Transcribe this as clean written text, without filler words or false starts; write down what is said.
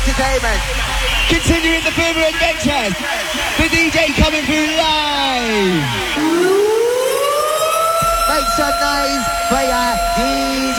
entertainment. Continuing the Boomer Adventures. The DJ coming through live. Make some noise for your DJ.